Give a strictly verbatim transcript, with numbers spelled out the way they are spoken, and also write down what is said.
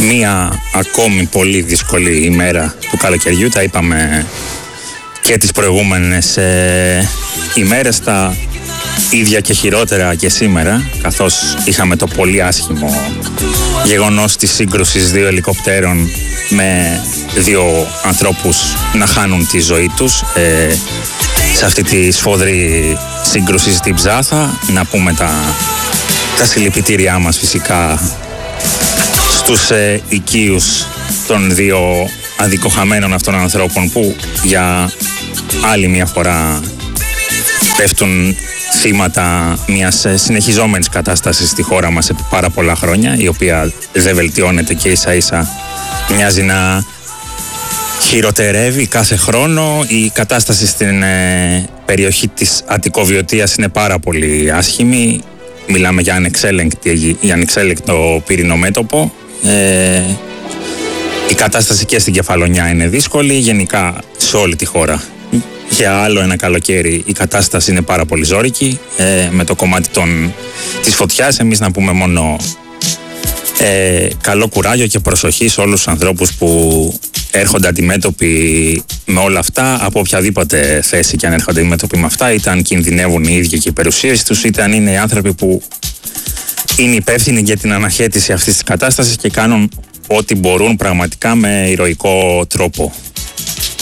μία ακόμη πολύ δύσκολη ημέρα του καλοκαιριού. Τα είπαμε και τις προηγούμενες ε, ημέρες, τα ίδια και χειρότερα και σήμερα, καθώς είχαμε το πολύ άσχημο γεγονός της σύγκρουσης δύο ελικοπτέρων με δύο ανθρώπους να χάνουν τη ζωή τους ε, σε αυτή τη σφοδρή σύγκρουση στην Ψάθα. Να πούμε τα, τα συλληπιτήριά μας φυσικά στους ε, οικείους των δύο αδικοχαμένων αυτών ανθρώπων που για άλλη μια φορά πέφτουν θύματα μιας συνεχιζόμενης κατάστασης στη χώρα μας επί πάρα πολλά χρόνια, η οποία δεν βελτιώνεται και ίσα ίσα μοιάζει να χειροτερεύει κάθε χρόνο. Η κατάσταση στην ε, περιοχή της Αττικοβιωτίας είναι πάρα πολύ άσχημη. Μιλάμε για, ανεξέλεγκτη, για ανεξέλεγκτο πύρινο μέτωπο. Ε, η κατάσταση και στην Κεφαλονιά είναι δύσκολη, γενικά σε όλη τη χώρα. Για άλλο ένα καλοκαίρι η κατάσταση είναι πάρα πολύ ζώρικη, ε, με το κομμάτι των, της φωτιάς. Εμείς να πούμε μόνο ε, καλό κουράγιο και προσοχή σε όλους τους ανθρώπους που έρχονται αντιμέτωποι με όλα αυτά, από οποιαδήποτε θέση και αν έρχονται αντιμέτωποι με αυτά, είτε αν κινδυνεύουν οι ίδιοι και οι περιουσίες τους, είτε αν είναι οι άνθρωποι που είναι υπεύθυνοι για την αναχέτηση αυτής της κατάστασης και κάνουν ό,τι μπορούν πραγματικά με ηρωικό τρόπο.